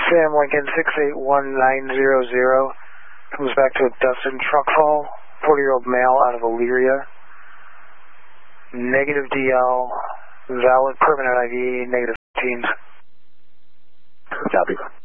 Sam Lincoln 681900 comes back to a Dustin truck call, 40-year-old male out of Elyria. Negative DL, valid permanent ID, negative 15. Copy.